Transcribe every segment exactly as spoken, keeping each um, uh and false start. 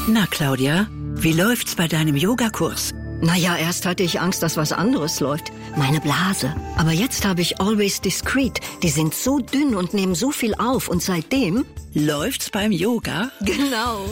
Na, Claudia, wie läuft's bei deinem Yogakurs? Naja, erst hatte ich Angst, dass was anderes läuft. Meine Blase. Aber jetzt habe ich Always Discreet. Die sind so dünn und nehmen so viel auf. Und seitdem... Läuft's beim Yoga? Genau.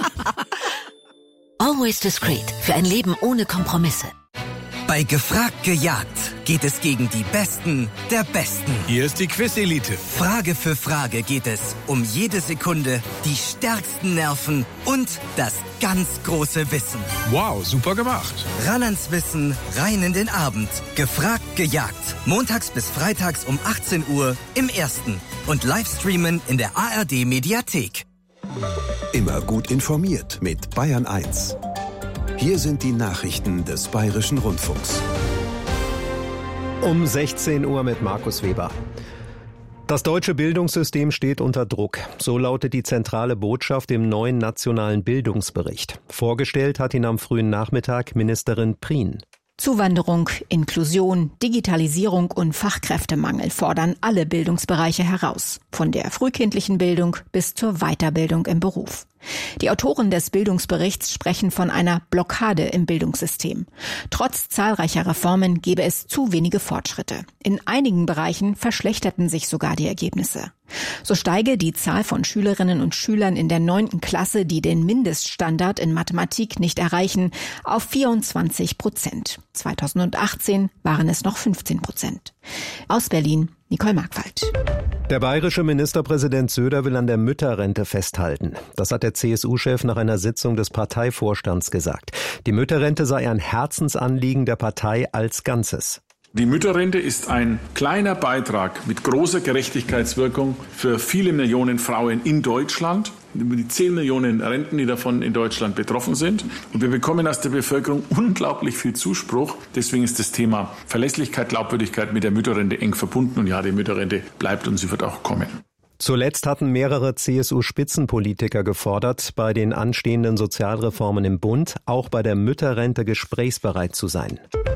Always Discreet. Für ein Leben ohne Kompromisse. Bei Gefragt gejagt geht es gegen die Besten der Besten. Hier ist die Quiz-Elite. Frage für Frage geht es um jede Sekunde, die stärksten Nerven und das ganz große Wissen. Wow, super gemacht. Ran ans Wissen, rein in den Abend. Gefragt gejagt. Montags bis freitags um achtzehn Uhr im Ersten. Und Livestreamen in der A R D-Mediathek. Immer gut informiert mit Bayern eins. Hier sind die Nachrichten des Bayerischen Rundfunks. Um sechzehn Uhr mit Markus Weber. Das deutsche Bildungssystem steht unter Druck. So lautet die zentrale Botschaft im neuen nationalen Bildungsbericht. Vorgestellt hat ihn am frühen Nachmittag Ministerin Prien. Zuwanderung, Inklusion, Digitalisierung und Fachkräftemangel fordern alle Bildungsbereiche heraus, von der frühkindlichen Bildung bis zur Weiterbildung im Beruf. Die Autoren des Bildungsberichts sprechen von einer Blockade im Bildungssystem. Trotz zahlreicher Reformen gebe es zu wenige Fortschritte. In einigen Bereichen verschlechterten sich sogar die Ergebnisse. So steige die Zahl von Schülerinnen und Schülern in der neunten Klasse, die den Mindeststandard in Mathematik nicht erreichen, auf vierundzwanzig Prozent. zweitausendachtzehn waren es noch fünfzehn Prozent. Aus Berlin, Nicole Markwald. Der bayerische Ministerpräsident Söder will an der Mütterrente festhalten. Das hat der C S U-Chef nach einer Sitzung des Parteivorstands gesagt. Die Mütterrente sei ein Herzensanliegen der Partei als Ganzes. Die Mütterrente ist ein kleiner Beitrag mit großer Gerechtigkeitswirkung für viele Millionen Frauen in Deutschland. Über die zehn Millionen Renten, die davon in Deutschland betroffen sind. Und wir bekommen aus der Bevölkerung unglaublich viel Zuspruch. Deswegen ist das Thema Verlässlichkeit, Glaubwürdigkeit mit der Mütterrente eng verbunden. Und ja, die Mütterrente bleibt und sie wird auch kommen. Zuletzt hatten mehrere C S U-Spitzenpolitiker gefordert, bei den anstehenden Sozialreformen im Bund auch bei der Mütterrente gesprächsbereit zu sein.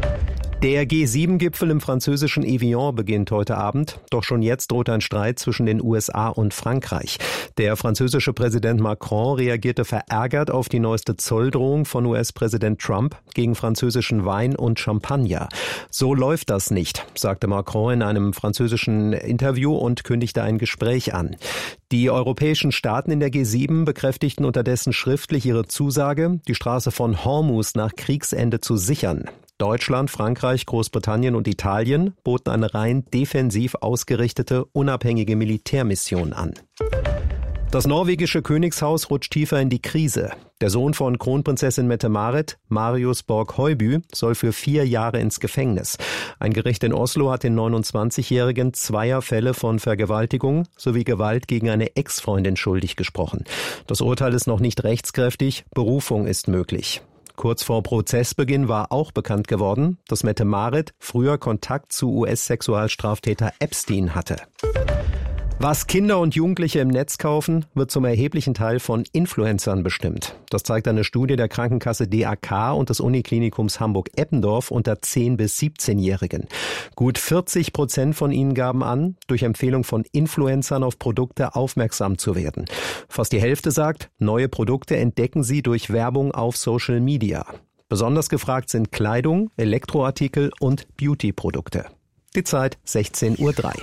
Der G sieben Gipfel im französischen Evian beginnt heute Abend. Doch schon jetzt droht ein Streit zwischen den U S A und Frankreich. Der französische Präsident Macron reagierte verärgert auf die neueste Zolldrohung von U S-Präsident Trump gegen französischen Wein und Champagner. So läuft das nicht, sagte Macron in einem französischen Interview und kündigte ein Gespräch an. Die europäischen Staaten in der G sieben bekräftigten unterdessen schriftlich ihre Zusage, die Straße von Hormuz nach Kriegsende zu sichern. Deutschland, Frankreich, Großbritannien und Italien boten eine rein defensiv ausgerichtete, unabhängige Militärmission an. Das norwegische Königshaus rutscht tiefer in die Krise. Der Sohn von Kronprinzessin Mette-Marit, Marius Borg-Høiby, soll für vier Jahre ins Gefängnis. Ein Gericht in Oslo hat den neunundzwanzigjährigen zweier Fälle von Vergewaltigung sowie Gewalt gegen eine Ex-Freundin schuldig gesprochen. Das Urteil ist noch nicht rechtskräftig, Berufung ist möglich. Kurz vor Prozessbeginn war auch bekannt geworden, dass Mette-Marit früher Kontakt zu U S-Sexualstraftäter Epstein hatte. Was Kinder und Jugendliche im Netz kaufen, wird zum erheblichen Teil von Influencern bestimmt. Das zeigt eine Studie der Krankenkasse D A K und des Uniklinikums Hamburg-Eppendorf unter zehn- bis siebzehnjährigen. Gut vierzig Prozent von ihnen gaben an, durch Empfehlung von Influencern auf Produkte aufmerksam zu werden. Fast die Hälfte sagt, neue Produkte entdecken sie durch Werbung auf Social Media. Besonders gefragt sind Kleidung, Elektroartikel und Beauty-Produkte. Die Zeit sechzehn Uhr drei.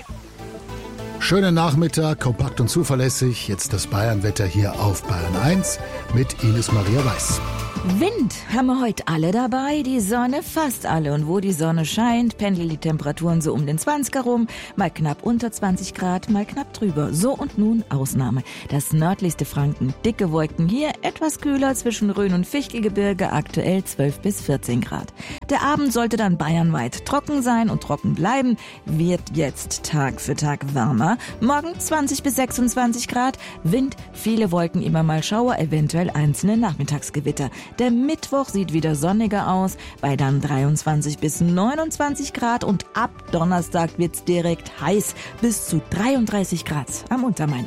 Schönen Nachmittag, kompakt und zuverlässig. Jetzt das Bayernwetter hier auf Bayern eins mit Ines Maria Weiß. Wind haben wir heute alle dabei, die Sonne fast alle. Und wo die Sonne scheint, pendeln die Temperaturen so um den zwanziger rum, mal knapp unter zwanzig Grad, mal knapp drüber. So und nun Ausnahme. Das nördlichste Franken, dicke Wolken hier, etwas kühler zwischen Rhön und Fichtelgebirge, aktuell zwölf bis vierzehn Grad. Der Abend sollte dann bayernweit trocken sein und trocken bleiben, wird jetzt Tag für Tag wärmer. Morgen zwanzig bis sechsundzwanzig Grad, Wind, viele Wolken, immer mal Schauer, eventuell einzelne Nachmittagsgewitter. Der Mittwoch sieht wieder sonniger aus, bei dann dreiundzwanzig bis neunundzwanzig Grad und ab Donnerstag wird's direkt heiß, bis zu dreiunddreißig Grad am Untermain.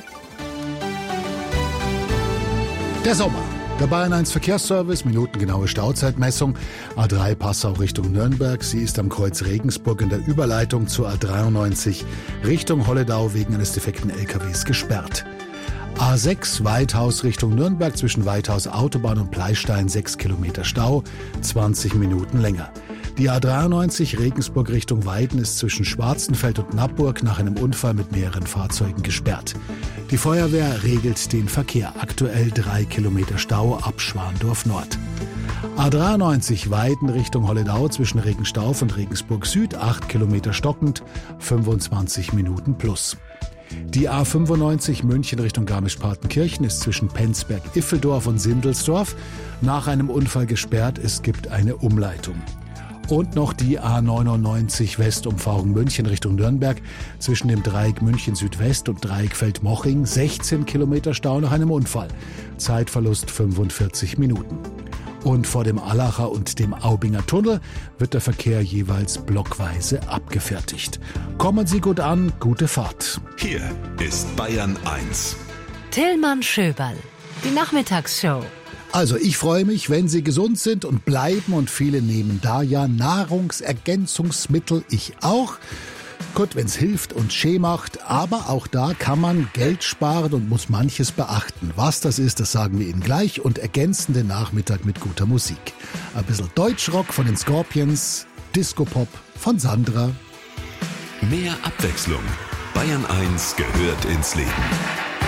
Der Sommer. Der Bayern eins Verkehrsservice, minutengenaue Stauzeitmessung, A drei Passau Richtung Nürnberg. Sie ist am Kreuz Regensburg in der Überleitung zur A dreiundneunzig Richtung Holledau wegen eines defekten L K Ws gesperrt. A sechs Weithaus Richtung Nürnberg zwischen Weithaus Autobahn und Pleistein sechs Kilometer Stau, zwanzig Minuten länger. Die A dreiundneunzig Regensburg Richtung Weiden ist zwischen Schwarzenfeld und Nappburg nach einem Unfall mit mehreren Fahrzeugen gesperrt. Die Feuerwehr regelt den Verkehr. Aktuell drei Kilometer Stau ab Schwandorf Nord. A dreiundneunzig Weiden Richtung Holledau zwischen Regenstauf und Regensburg Süd, acht Kilometer stockend, fünfundzwanzig Minuten plus. Die A fünfundneunzig München Richtung Garmisch-Partenkirchen ist zwischen Penzberg-Iffeldorf und Sindelsdorf nach einem Unfall gesperrt. Es gibt eine Umleitung. Und noch die A neunundneunzig Westumfahrung München Richtung Nürnberg zwischen dem Dreieck München Südwest und Dreieck Feldmoching, sechzehn Kilometer Stau nach einem Unfall. Zeitverlust fünfundvierzig Minuten. Und vor dem Allacher und dem Aubinger Tunnel wird der Verkehr jeweils blockweise abgefertigt. Kommen Sie gut an, gute Fahrt. Hier ist Bayern eins. Tillmann Schöberl, die Nachmittagsshow. Also ich freue mich, wenn Sie gesund sind und bleiben, und viele nehmen da ja Nahrungsergänzungsmittel, ich auch. Gut, wenn es hilft und schön macht, aber auch da kann man Geld sparen und muss manches beachten. Was das ist, das sagen wir Ihnen gleich und ergänzen den Nachmittag mit guter Musik. Ein bisschen Deutschrock von den Scorpions, Disco-Pop von Sandra. Mehr Abwechslung. Bayern eins gehört ins Leben.